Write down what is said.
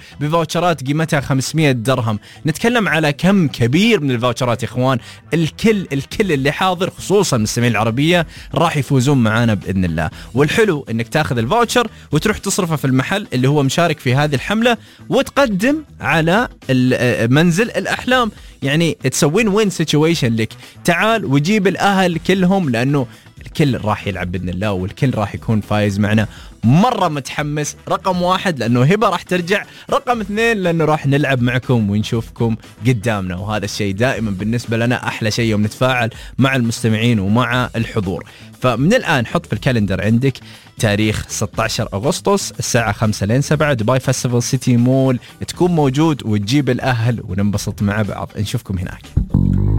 بفاوتشرات قيمتها 500 درهم. نتكلم على كم كبير من الفاوتشرات يا إخوان. الكل اللي حاضر خصوصا المستمعين العربية راح يفوزون معانا بإذن الله. والحلو إنك تاخذ الفاوتشر وتروح تصرفه في المحل اللي هو مشارك في هذه الحملة وتقدم على منزل الأحلام. يعني تسوين وين سيتويشن لك. تعال وجيب الأهل كلهم لأنه الكل راح يلعب بإذن الله والكل راح يكون فايز معنا. مرة متحمس. رقم 1 لأنه هبة راح ترجع، رقم 2 لأنه راح نلعب معكم ونشوفكم قدامنا، وهذا الشيء دائما بالنسبة لنا أحلى شيء يوم نتفاعل مع المستمعين ومع الحضور. فمن الآن حط في الكالندر عندك تاريخ 16 أغسطس الساعة 5 لين 7 دبي فيستيفال سيتي مول، تكون موجود وتجيب الأهل وننبسط مع بعض. نشوفكم هناك.